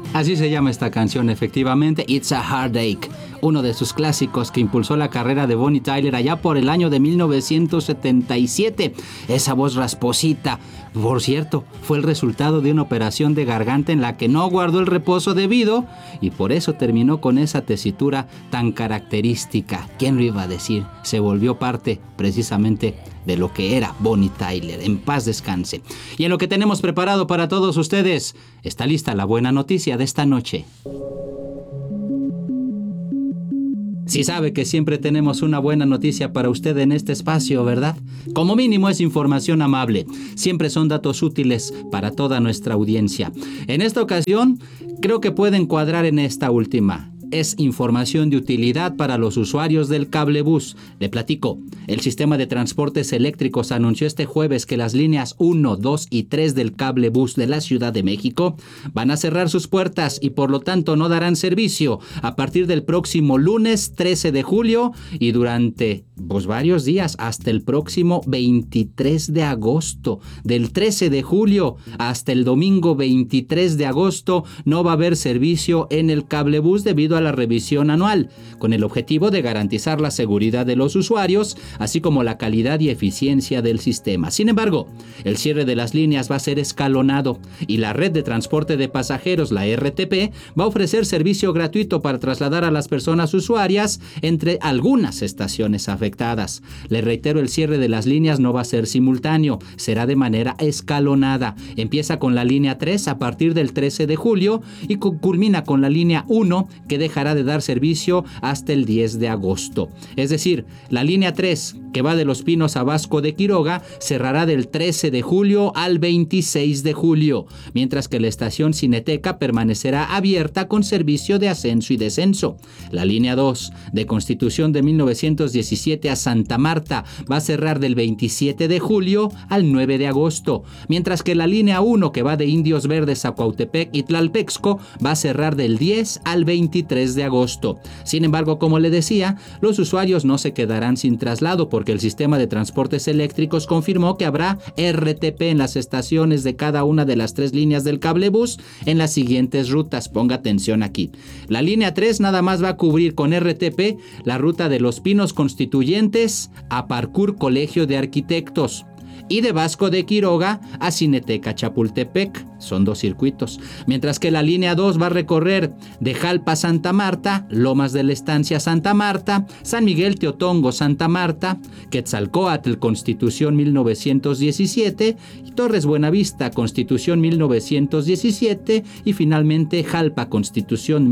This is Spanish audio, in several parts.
Así se llama esta canción, efectivamente, It's a Heartache, uno de sus clásicos que impulsó la carrera de Bonnie Tyler allá por el año de 1977. Esa voz rasposita, por cierto, fue el resultado de una operación de garganta en la que no guardó el reposo debido y por eso terminó con esa tesitura tan característica. ¿Quién lo iba a decir? Se volvió parte precisamente de lo que era Bonnie Tyler. En paz descanse. Y en lo que tenemos preparado para todos ustedes, está lista la buena noticia de esta noche. Sí sabe que siempre tenemos una buena noticia para usted en este espacio, ¿verdad? Como mínimo es información amable. Siempre son datos útiles para toda nuestra audiencia. En esta ocasión, creo que puede encuadrar en esta última. Es información de utilidad para los usuarios del cablebús. Le platico. El sistema de transportes eléctricos anunció este jueves que las líneas 1, 2 y 3 del cablebús de la Ciudad de México van a cerrar sus puertas y por lo tanto no darán servicio a partir del próximo lunes 13 de julio y durante varios días hasta el próximo 23 de agosto. Del 13 de julio hasta el domingo 23 de agosto no va a haber servicio en el cablebús debido a la revisión anual, con el objetivo de garantizar la seguridad de los usuarios, así como la calidad y eficiencia del sistema. Sin embargo, el cierre de las líneas va a ser escalonado y la red de transporte de pasajeros, la RTP, va a ofrecer servicio gratuito para trasladar a las personas usuarias entre algunas estaciones afectadas. Le reitero, el cierre de las líneas no va a ser simultáneo, será de manera escalonada. Empieza con la línea 3 a partir del 13 de julio y culmina con la línea 1 que dejará de dar servicio hasta el 10 de agosto. Es decir, la línea 3, que va de Los Pinos a Vasco de Quiroga, cerrará del 13 de julio al 26 de julio, mientras que la estación Cineteca permanecerá abierta con servicio de ascenso y descenso. La línea 2, de Constitución de 1917 a Santa Marta, va a cerrar del 27 de julio al 9 de agosto, mientras que la línea 1, que va de Indios Verdes a Cuautepec y Tlalpexco, va a cerrar del 10 al 23 de agosto. Sin embargo, como le decía, los usuarios no se quedarán sin traslado porque el sistema de transportes eléctricos confirmó que habrá RTP en las estaciones de cada una de las 3 líneas del cablebús en las siguientes rutas. Ponga atención aquí. La línea 3 nada más va a cubrir con RTP la ruta de Los Pinos Constituyentes a Parkour Colegio de Arquitectos y de Vasco de Quiroga a Cineteca Chapultepec. Son 2 circuitos. Mientras que la línea 2 va a recorrer de Jalpa Santa Marta, Lomas de la Estancia Santa Marta, San Miguel Teotongo Santa Marta, Quetzalcóatl Constitución 1917, Torres Buenavista Constitución 1917 y finalmente Jalpa Constitución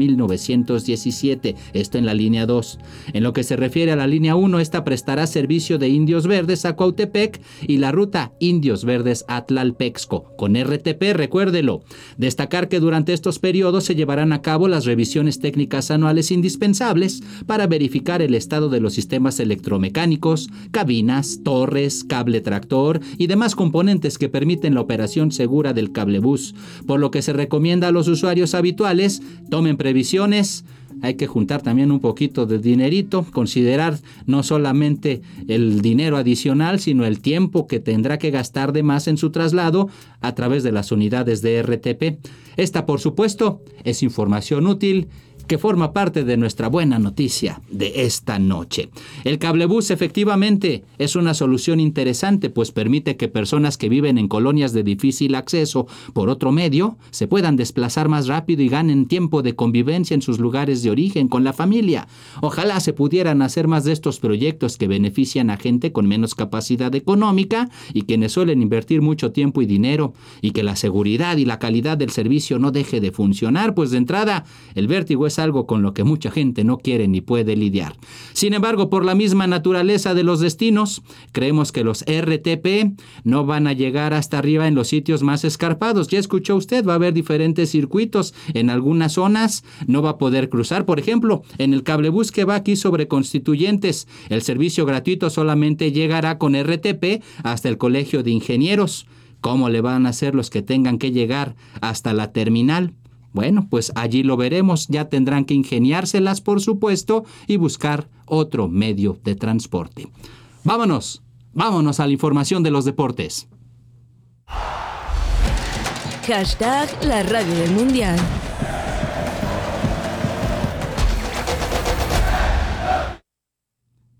1917. Esto en la línea 2. En lo que se refiere a la línea 1, esta prestará servicio de Indios Verdes a Cuautepec y la ruta Indios Verdes a Tlalpexco con RTP, recuérdelo. Destacar que durante estos periodos se llevarán a cabo las revisiones técnicas anuales indispensables para verificar el estado de los sistemas electromecánicos, cabinas, torres, cable tractor y demás componentes que permiten la operación segura del cablebús, por lo que se recomienda a los usuarios habituales tomen previsiones. Hay que juntar también un poquito de dinerito, considerar no solamente el dinero adicional, sino el tiempo que tendrá que gastar de más en su traslado a través de las unidades de RTP. Esta, por supuesto, es información útil que forma parte de nuestra buena noticia de esta noche. El cablebús efectivamente es una solución interesante, pues permite que personas que viven en colonias de difícil acceso por otro medio se puedan desplazar más rápido y ganen tiempo de convivencia en sus lugares de origen con la familia. Ojalá se pudieran hacer más de estos proyectos que benefician a gente con menos capacidad económica y quienes suelen invertir mucho tiempo y dinero, y que la seguridad y la calidad del servicio no deje de funcionar, pues de entrada el vértigo es algo con lo que mucha gente no quiere ni puede lidiar. Sin embargo, por la misma naturaleza de los destinos, creemos que los RTP no van a llegar hasta arriba en los sitios más escarpados. Ya escuchó usted, va a haber diferentes circuitos. En algunas zonas no va a poder cruzar. Por ejemplo, en el cablebús que va aquí sobre Constituyentes, el servicio gratuito solamente llegará con RTP hasta el Colegio de Ingenieros. ¿Cómo le van a hacer los que tengan que llegar hasta la terminal? Bueno, pues allí lo veremos. Ya tendrán que ingeniárselas, por supuesto, y buscar otro medio de transporte. Vámonos a la información de los deportes. Hashtag la radio del mundial.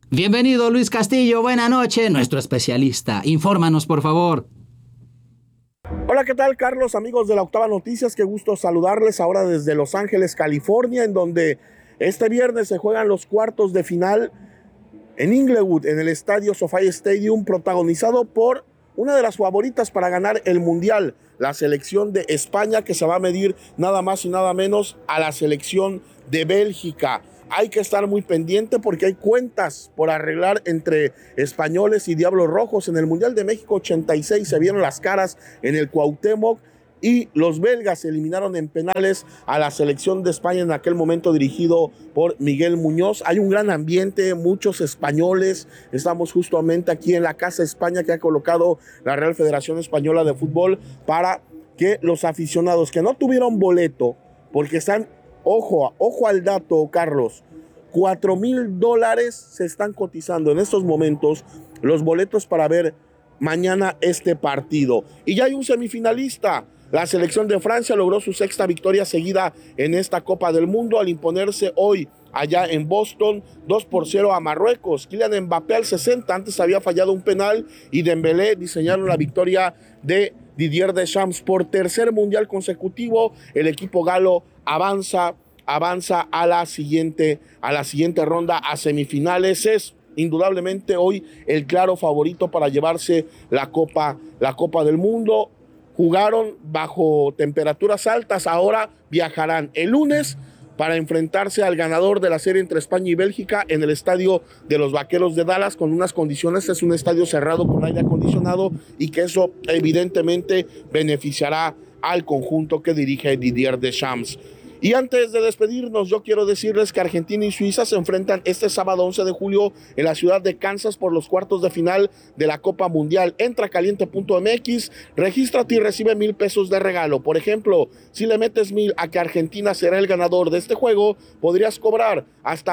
Bienvenido, Luis Castillo, buena noche, nuestro especialista. Infórmanos, por favor. Hola, ¿qué tal, Carlos? Amigos de la Octava Noticias, qué gusto saludarles ahora desde Los Ángeles, California, en donde este viernes se juegan los cuartos de final en Inglewood, en el estadio SoFi Stadium, protagonizado por una de las favoritas para ganar el Mundial, la selección de España, que se va a medir nada más y nada menos a la selección de Bélgica. Hay que estar muy pendiente porque hay cuentas por arreglar entre españoles y Diablos Rojos. En el Mundial de México 86 se vieron las caras en el Cuauhtémoc y los belgas eliminaron en penales a la selección de España, en aquel momento dirigido por Miguel Muñoz. Hay un gran ambiente, muchos españoles. Estamos justamente aquí en la Casa España que ha colocado la Real Federación Española de Fútbol para que los aficionados que no tuvieron boleto, porque están, ojo al dato, Carlos, $4,000 se están cotizando en estos momentos los boletos para ver mañana este partido. Y ya hay un semifinalista. La selección de Francia logró su sexta victoria seguida en esta Copa del Mundo al imponerse hoy allá en Boston 2-0 a Marruecos. Kylian Mbappé al 60, antes había fallado un penal, y Dembélé diseñaron la victoria de Didier Deschamps por tercer mundial consecutivo. El equipo galo avanza a la siguiente ronda, a semifinales. Es indudablemente hoy el claro favorito para llevarse la Copa del Mundo. Jugaron bajo temperaturas altas, ahora viajarán el lunes para enfrentarse al ganador de la serie entre España y Bélgica en el estadio de los Vaqueros de Dallas, con unas condiciones. Es un estadio cerrado con aire acondicionado y que eso evidentemente beneficiará al conjunto que dirige Didier Deschamps. Y antes de despedirnos, yo quiero decirles que Argentina y Suiza se enfrentan este sábado 11 de julio en la ciudad de Kansas por los cuartos de final de la Copa Mundial. Entra a caliente.mx, regístrate y recibe $1,000 de regalo. Por ejemplo, si le metes 1,000 a que Argentina será el ganador de este juego, podrías cobrar hasta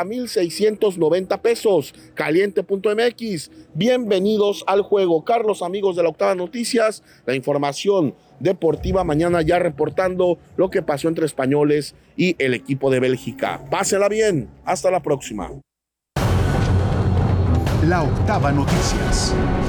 $1,690. Caliente.mx, bienvenidos al juego. Carlos, amigos de la Octava Noticias, la información deportiva mañana ya reportando lo que pasó entre españoles y el equipo de Bélgica. Pásela bien, hasta la próxima. La Octava Noticias.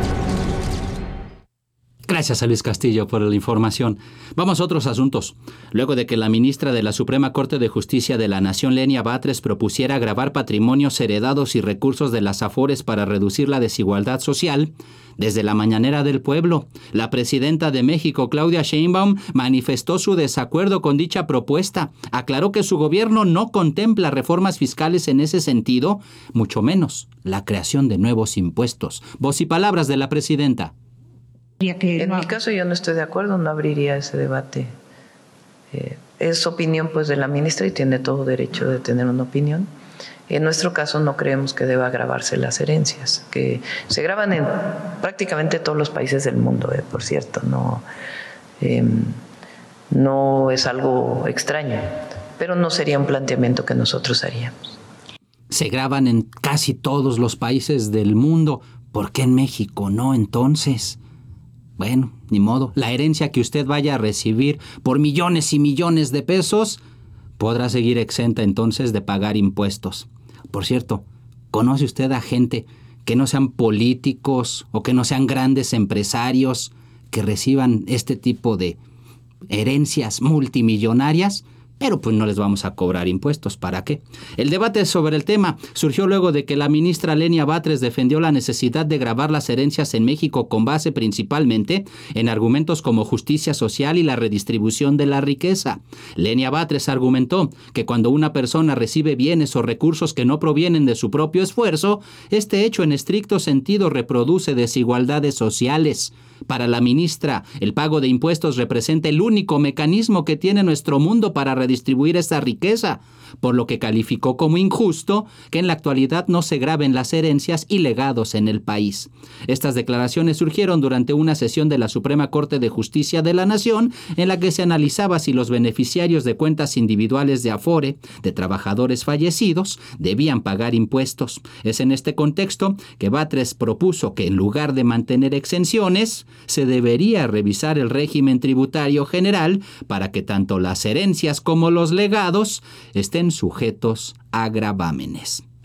Gracias a Luis Castillo por la información. Vamos a otros asuntos. Luego de que la ministra de la Suprema Corte de Justicia de la Nación, Lenia Batres, propusiera gravar patrimonios heredados y recursos de las Afores para reducir la desigualdad social, desde la mañanera del pueblo, la presidenta de México, Claudia Sheinbaum, manifestó su desacuerdo con dicha propuesta. Aclaró que su gobierno no contempla reformas fiscales en ese sentido, mucho menos la creación de nuevos impuestos. Voz y palabras de la presidenta. En mi caso yo no estoy de acuerdo, no abriría ese debate. Es opinión pues de la ministra y tiene todo derecho de tener una opinión. En nuestro caso no creemos que deba gravarse las herencias, que se graban en prácticamente todos los países del mundo, por cierto, no es algo extraño, pero no sería un planteamiento que nosotros haríamos. Se graban en casi todos los países del mundo, ¿por qué en México no entonces? Bueno, ni modo. La herencia que usted vaya a recibir por millones y millones de pesos podrá seguir exenta entonces de pagar impuestos. Por cierto, ¿conoce usted a gente que no sean políticos o que no sean grandes empresarios que reciban este tipo de herencias multimillonarias? Pero pues no les vamos a cobrar impuestos, ¿para qué? El debate sobre el tema surgió luego de que la ministra Lenia Batres defendió la necesidad de gravar las herencias en México con base principalmente en argumentos como justicia social y la redistribución de la riqueza. Lenia Batres argumentó que cuando una persona recibe bienes o recursos que no provienen de su propio esfuerzo, este hecho en estricto sentido reproduce desigualdades sociales. Para la ministra, el pago de impuestos representa el único mecanismo que tiene nuestro mundo para redistribuir esta riqueza, por lo que calificó como injusto que en la actualidad no se graben las herencias y legados en el país. Estas declaraciones surgieron durante una sesión de la Suprema Corte de Justicia de la Nación en la que se analizaba si los beneficiarios de cuentas individuales de Afore, de trabajadores fallecidos, debían pagar impuestos. Es en este contexto que Batres propuso que en lugar de mantener exenciones, se debería revisar el régimen tributario general para que tanto las herencias como los legados estén sujetos a gravámenes.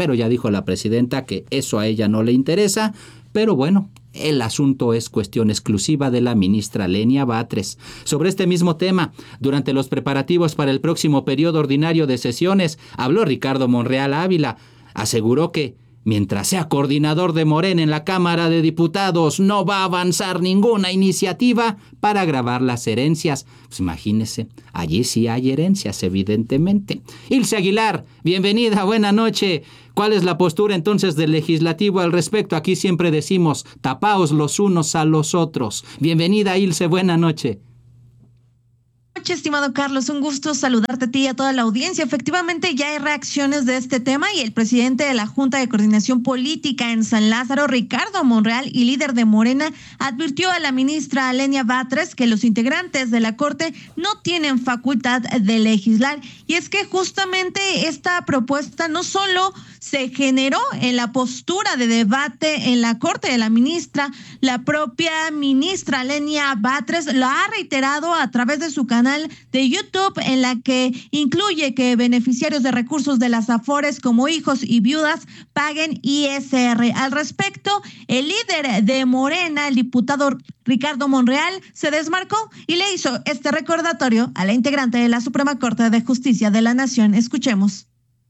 pero ya dijo la presidenta que eso a ella no le interesa, pero bueno, el asunto es cuestión exclusiva de la ministra Lenia Batres. Sobre este mismo tema, durante los preparativos para el próximo periodo ordinario de sesiones, habló Ricardo Monreal Ávila. Aseguró que, mientras sea coordinador de Morena en la Cámara de Diputados, no va a avanzar ninguna iniciativa para gravar las herencias. Pues imagínese, allí sí hay herencias, evidentemente. Ilse Aguilar, bienvenida, buena noche. ¿Cuál es la postura entonces del legislativo al respecto? Aquí siempre decimos, tapaos los unos a los otros. Bienvenida, Ilse, buena noche. Buenas noches, estimado Carlos, un gusto saludarte a ti y a toda la audiencia. Efectivamente, ya hay reacciones de este tema y el presidente de la Junta de Coordinación Política en San Lázaro, Ricardo Monreal, y líder de Morena, advirtió a la ministra Lenia Batres que los integrantes de la Corte no tienen facultad de legislar. Y es que justamente esta propuesta no solo se generó en la postura de debate en la Corte de la ministra, la propia ministra Lenia Batres lo ha reiterado a través de su canal de YouTube, en la que incluye que beneficiarios de recursos de las Afores como hijos y viudas paguen ISR. Al respecto, el líder de Morena, el diputado Ricardo Monreal, se desmarcó y le hizo este recordatorio a la integrante de la Suprema Corte de Justicia de la Nación. Escuchemos.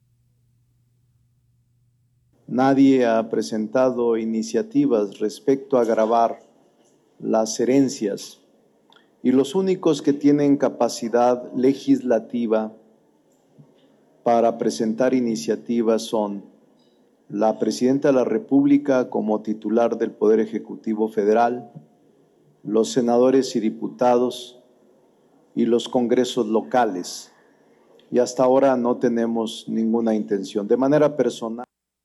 Nadie ha presentado iniciativas respecto a gravar las herencias y los únicos que tienen capacidad legislativa para presentar iniciativas son la Presidenta de la República como titular del Poder Ejecutivo Federal, los senadores y diputados y los congresos locales. Y hasta ahora no tenemos ninguna intención. De manera personal.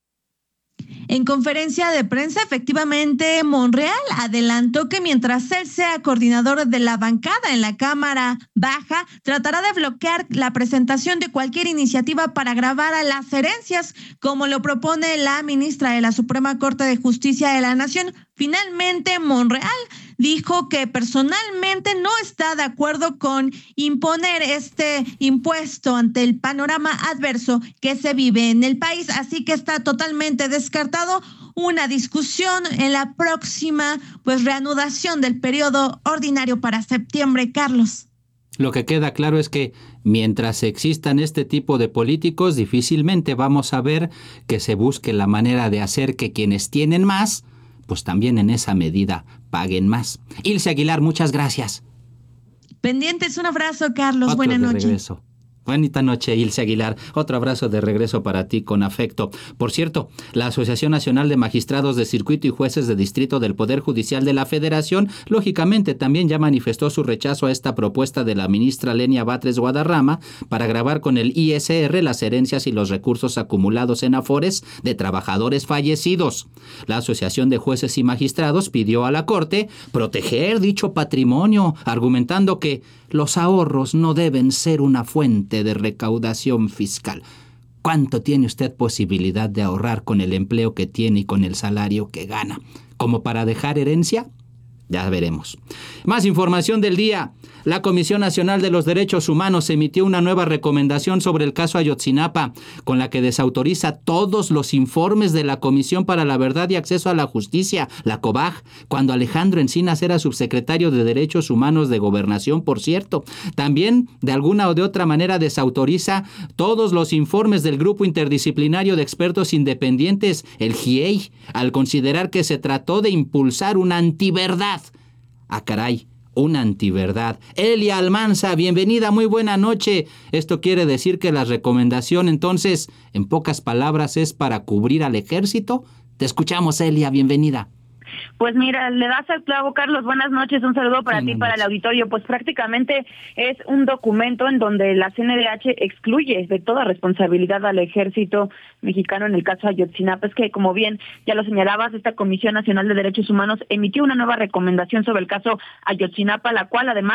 En conferencia de prensa, efectivamente, Monreal adelantó que mientras él sea coordinador de la bancada en la Cámara Baja, tratará de bloquear la presentación de cualquier iniciativa para gravar a las herencias, como lo propone la ministra de la Suprema Corte de Justicia de la Nación. Finalmente, Monreal dijo que personalmente no está de acuerdo con imponer este impuesto ante el panorama adverso que se vive en el país, así que está totalmente descartado una discusión en la próxima reanudación del periodo ordinario para septiembre, Carlos. Lo que queda claro es que mientras existan este tipo de políticos, difícilmente vamos a ver que se busque la manera de hacer que quienes tienen más, pues también en esa medida paguen más. Ilse Aguilar, muchas gracias. Pendientes, un abrazo, Carlos. Buenas noches. Regreso. Bonita noche, Ilse Aguilar. Otro abrazo de regreso para ti con afecto. Por cierto, la Asociación Nacional de Magistrados de Circuito y Jueces de Distrito del Poder Judicial de la Federación, lógicamente también ya manifestó su rechazo a esta propuesta de la ministra Lenia Batres Guadarrama para gravar con el ISR las herencias y los recursos acumulados en Afores de trabajadores fallecidos. La Asociación de Jueces y Magistrados pidió a la Corte proteger dicho patrimonio, argumentando que los ahorros no deben ser una fuente de recaudación fiscal. ¿Cuánto tiene usted posibilidad de ahorrar con el empleo que tiene y con el salario que gana? ¿Como para dejar herencia? Ya veremos. Más información del día. La Comisión Nacional de los Derechos Humanos emitió una nueva recomendación sobre el caso Ayotzinapa, con la que desautoriza todos los informes de la Comisión para la Verdad y Acceso a la Justicia, la COVAJ, cuando Alejandro Encinas era subsecretario de Derechos Humanos de Gobernación, por cierto. También, de alguna o de otra manera, desautoriza todos los informes del Grupo Interdisciplinario de Expertos Independientes, el GIEI, al considerar que se trató de impulsar una antiverdad. ¡Ah, caray! Una antiverdad. Elia Almanza, bienvenida, muy buena noche. Esto quiere decir que la recomendación, entonces, en pocas palabras, es para cubrir al ejército. Te escuchamos, Elia, bienvenida. Pues mira, le das al clavo, Carlos. Buenas noches, un saludo para ti, para el auditorio. Pues prácticamente es un documento en donde la CNDH excluye de toda responsabilidad al ejército mexicano en el caso Ayotzinapa. Es que, como bien ya lo señalabas, esta Comisión Nacional de Derechos Humanos emitió una nueva recomendación sobre el caso Ayotzinapa, la cual además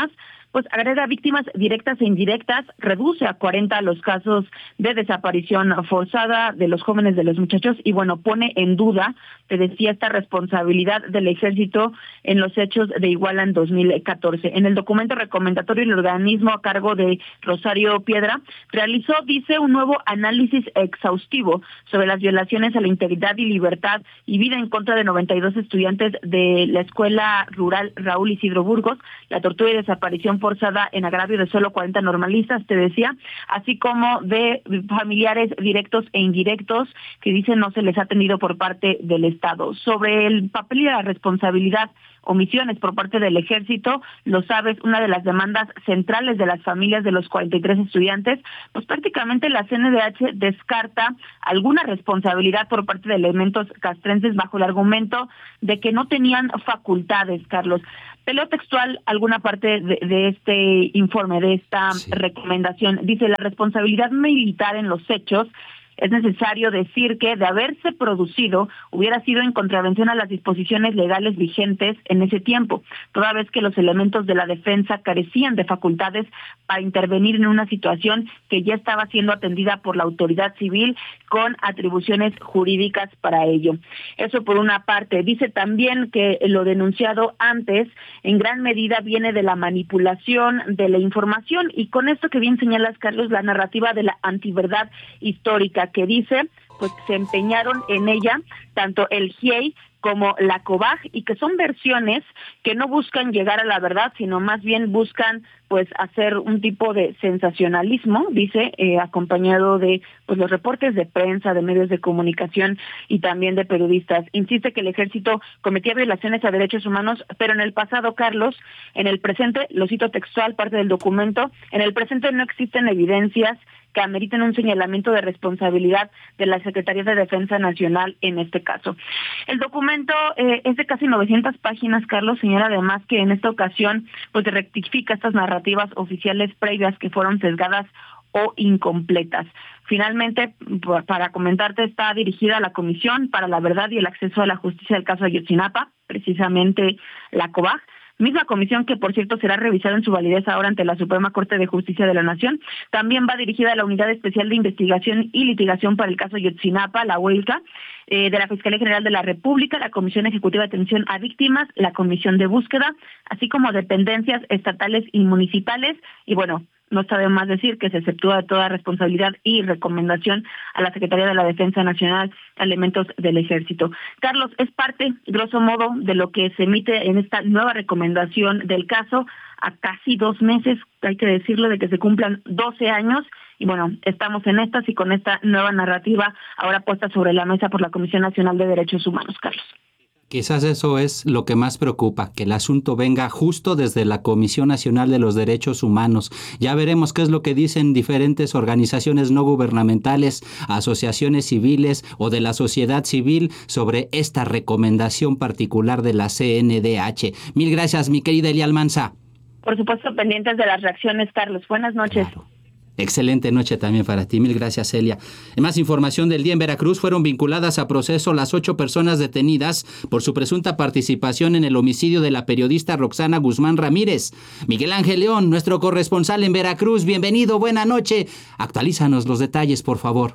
pues agrega víctimas directas e indirectas, reduce a 40 los casos de desaparición forzada de los jóvenes, de los muchachos, y bueno, pone en duda, te decía, esta responsabilidad del ejército en los hechos de Iguala en 2014. En el documento recomendatorio, el organismo a cargo de Rosario Piedra realizó, dice, un nuevo análisis exhaustivo sobre las violaciones a la integridad y libertad y vida en contra de 92 estudiantes de la Escuela Rural Raúl Isidro Burgos, la tortura y desaparición forzada en agravio de solo 40 normalistas, te decía, así como de familiares directos e indirectos que dicen no se les ha atendido por parte del Estado. Sobre el papel y la responsabilidad, omisiones por parte del ejército, lo sabes, una de las demandas centrales de las familias de los 43 estudiantes, pues prácticamente la CNDH descarta alguna responsabilidad por parte de elementos castrenses bajo el argumento de que no tenían facultades, Carlos. Te leo textual alguna parte de este informe, de esta recomendación. Dice, la responsabilidad militar en los hechos. Es necesario decir que, de haberse producido, hubiera sido en contravención a las disposiciones legales vigentes en ese tiempo, toda vez que los elementos de la defensa carecían de facultades para intervenir en una situación que ya estaba siendo atendida por la autoridad civil con atribuciones jurídicas para ello. Eso por una parte. Dice también que lo denunciado antes en gran medida viene de la manipulación de la información, y con esto que bien señalas, Carlos, la narrativa de la antiverdad histórica, que dice, pues se empeñaron en ella tanto el GIEI como la COBAG, y que son versiones que no buscan llegar a la verdad, sino más bien buscan pues hacer un tipo de sensacionalismo, dice, acompañado de pues los reportes de prensa, de medios de comunicación y también de periodistas. Insiste que el ejército cometía violaciones a derechos humanos, pero en el pasado, Carlos, en el presente, lo cito textual, parte del documento, en el presente no existen evidencias que ameriten un señalamiento de responsabilidad de la Secretaría de Defensa Nacional en este caso. El documento es de casi 900 páginas, Carlos, señala además que en esta ocasión pues rectifica estas narrativas oficiales previas que fueron sesgadas o incompletas. Finalmente, para comentarte, está dirigida a la Comisión para la Verdad y el Acceso a la Justicia del caso Ayotzinapa, precisamente la COBAG, misma comisión que, por cierto, será revisada en su validez ahora ante la Suprema Corte de Justicia de la Nación. También va dirigida a la Unidad Especial de Investigación y Litigación para el caso Ayotzinapa, la UELCA, de la Fiscalía General de la República, la Comisión Ejecutiva de Atención a Víctimas, la Comisión de Búsqueda, así como dependencias estatales y municipales. Y bueno, no está de más decir que se exceptúa de toda responsabilidad y recomendación a la Secretaría de la Defensa Nacional, elementos del Ejército. Carlos, es parte, grosso modo, de lo que se emite en esta nueva recomendación del caso, a casi 2 meses, hay que decirlo, de que se cumplan 12 años. Y bueno, estamos en estas y con esta nueva narrativa ahora puesta sobre la mesa por la Comisión Nacional de Derechos Humanos, Carlos. Quizás eso es lo que más preocupa, que el asunto venga justo desde la Comisión Nacional de los Derechos Humanos. Ya veremos qué es lo que dicen diferentes organizaciones no gubernamentales, asociaciones civiles o de la sociedad civil sobre esta recomendación particular de la CNDH. Mil gracias, mi querida Elia Almanza. Por supuesto, pendientes de las reacciones, Carlos. Buenas noches. Claro. Excelente noche también para ti. Mil gracias, Celia. En más información del día, en Veracruz fueron vinculadas a proceso las 8 personas detenidas por su presunta participación en el homicidio de la periodista Roxana Guzmán Ramírez. Miguel Ángel León, nuestro corresponsal en Veracruz, bienvenido, buena noche. Actualízanos los detalles, por favor.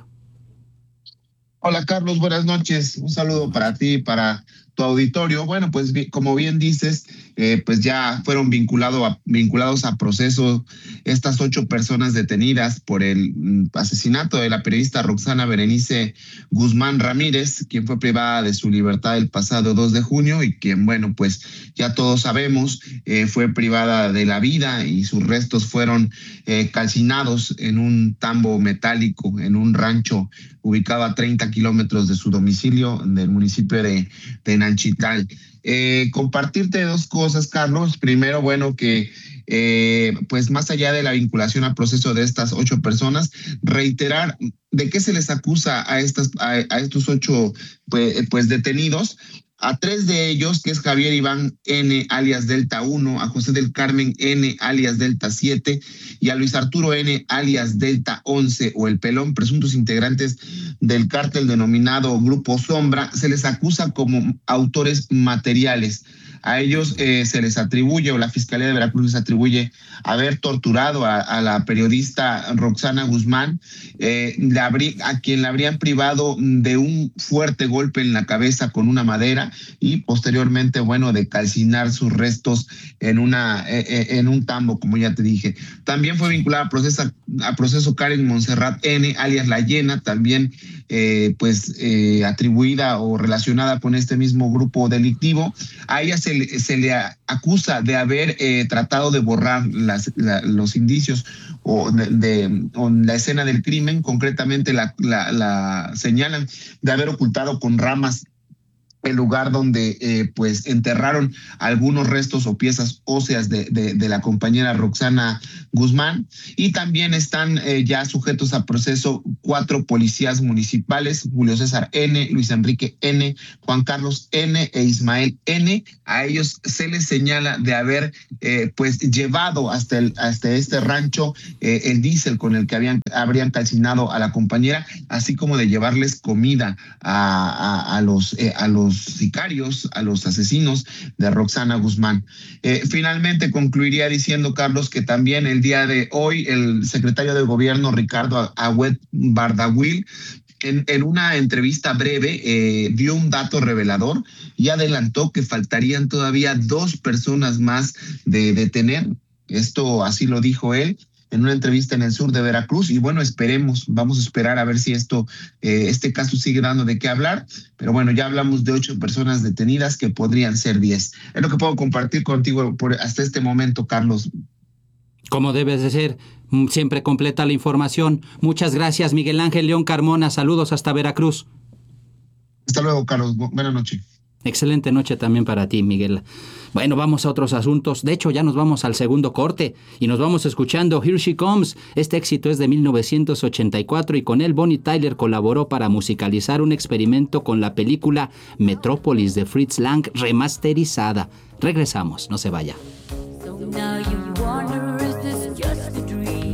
Hola, Carlos, buenas noches. Un saludo para ti y para tu auditorio. Bueno, pues como bien dices, pues ya fueron vinculados a proceso estas 8 personas detenidas por el asesinato de la periodista Roxana Berenice Guzmán Ramírez, quien fue privada de su libertad el pasado 2 de junio y quien, bueno, pues ya todos sabemos, fue privada de la vida y sus restos fueron calcinados en un tambo metálico en un rancho ubicado a 30 kilómetros de su domicilio del municipio de Nanchital. Compartirte 2 cosas, Carlos. Primero, bueno, que pues más allá de la vinculación al proceso de estas 8 personas, reiterar de qué se les acusa a estos 8 pues detenidos. A 3 de ellos, que es Javier Iván N. alias Delta 1, a José del Carmen N. alias Delta 7 y a Luis Arturo N. alias Delta 11 o El Pelón, presuntos integrantes del cártel denominado Grupo Sombra, se les acusa como autores materiales. A ellos se les atribuye, o la Fiscalía de Veracruz les atribuye, haber torturado a la periodista Roxana Guzmán, a quien la habrían privado de un fuerte golpe en la cabeza con una madera y posteriormente, de calcinar sus restos en un tambo, como ya te dije. También fue vinculada a proceso Karen Montserrat N., alias La Llena, también atribuida o relacionada con este mismo grupo delictivo. A ella se le acusa de haber tratado de borrar los indicios o la escena del crimen. Concretamente la señalan de haber ocultado con ramas el lugar donde enterraron algunos restos o piezas óseas de la compañera Roxana Guzmán. Y también están ya sujetos a proceso 4 policías municipales: Julio César N., Luis Enrique N., Juan Carlos N. e Ismael N. A ellos se les señala de haber llevado hasta este rancho el diésel con el que habrían calcinado a la compañera, así como de llevarles comida a los sicarios, a los asesinos de Roxana Guzmán. Finalmente concluiría diciendo, Carlos, que también el día de hoy el secretario de Gobierno, Ricardo Agüed Bardagüil, en una entrevista breve dio un dato revelador y adelantó que faltarían todavía 2 personas más de detener. Esto así lo dijo él en una entrevista en el sur de Veracruz, y vamos a esperar a ver si este caso sigue dando de qué hablar, pero ya hablamos de 8 personas detenidas, que podrían ser 10. Es lo que puedo compartir contigo hasta este momento, Carlos. Como debes de ser, siempre completa la información. Muchas gracias, Miguel Ángel León Carmona. Saludos hasta Veracruz. Hasta luego, Carlos. Buenas noches. Excelente noche también para ti, Miguel. Bueno, vamos a otros asuntos. De hecho, ya nos vamos al segundo corte y nos vamos escuchando Here She Comes. Este éxito es de 1984 y con él Bonnie Tyler colaboró para musicalizar un experimento con la película Metrópolis de Fritz Lang remasterizada. Regresamos, no se vaya. So now you wonder, is this just a dream?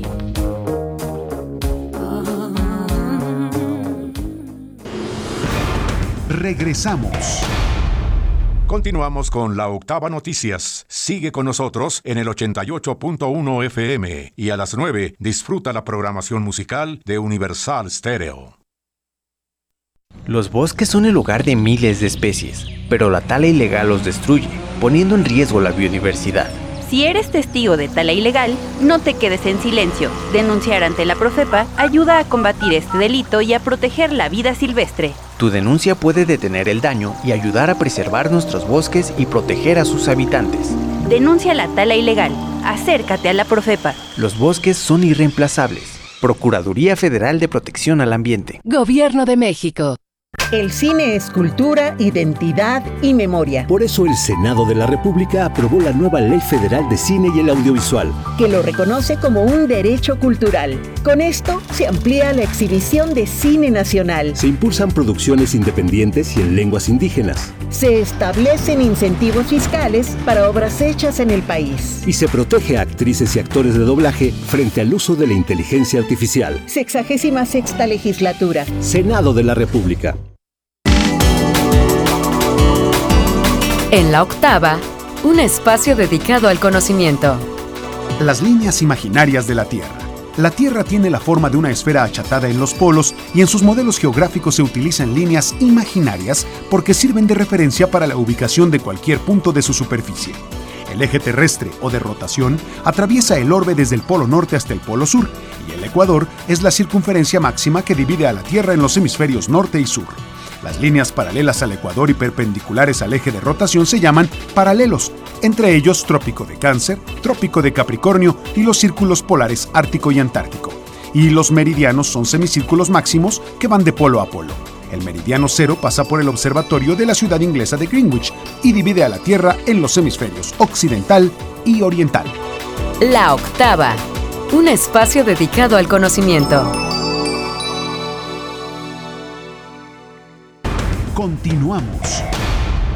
Regresamos. Continuamos con La Octava Noticias. Sigue con nosotros en el 88.1 FM y a las 9 disfruta la programación musical de Universal Stereo. Los bosques son el hogar de miles de especies, pero la tala ilegal los destruye, poniendo en riesgo la biodiversidad. Si eres testigo de tala ilegal, no te quedes en silencio. Denunciar ante la Profepa ayuda a combatir este delito y a proteger la vida silvestre. Tu denuncia puede detener el daño y ayudar a preservar nuestros bosques y proteger a sus habitantes. Denuncia la tala ilegal. Acércate a la Profepa. Los bosques son irreemplazables. Procuraduría Federal de Protección al Ambiente. Gobierno de México. El cine es cultura, identidad y memoria. Por eso el Senado de la República aprobó la nueva Ley Federal de Cine y el Audiovisual, que lo reconoce como un derecho cultural. Con esto se amplía la exhibición de cine nacional. Se impulsan producciones independientes y en lenguas indígenas. Se establecen incentivos fiscales para obras hechas en el país. Y se protege a actrices y actores de doblaje frente al uso de la inteligencia artificial. 66ª legislatura. Senado de la República. En La Octava, un espacio dedicado al conocimiento. Las líneas imaginarias de la Tierra. La Tierra tiene la forma de una esfera achatada en los polos y en sus modelos geográficos se utilizan líneas imaginarias porque sirven de referencia para la ubicación de cualquier punto de su superficie. El eje terrestre o de rotación atraviesa el orbe desde el polo norte hasta el polo sur y el ecuador es la circunferencia máxima que divide a la Tierra en los hemisferios norte y sur. Las líneas paralelas al ecuador y perpendiculares al eje de rotación se llaman paralelos, entre ellos Trópico de Cáncer, Trópico de Capricornio y los círculos polares Ártico y Antártico. Y los meridianos son semicírculos máximos que van de polo a polo. El meridiano cero pasa por el observatorio de la ciudad inglesa de Greenwich y divide a la Tierra en los hemisferios occidental y oriental. La Octava, un espacio dedicado al conocimiento. Continuamos.